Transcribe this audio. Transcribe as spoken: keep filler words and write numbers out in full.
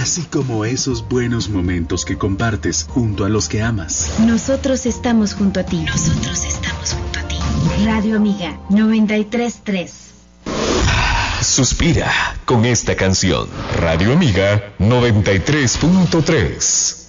así como esos buenos momentos que compartes junto a los que amas. Nosotros estamos junto a ti. Nosotros estamos junto a ti. Radio Amiga noventa y tres punto tres. Suspira con esta canción. Radio Amiga noventa y tres punto tres.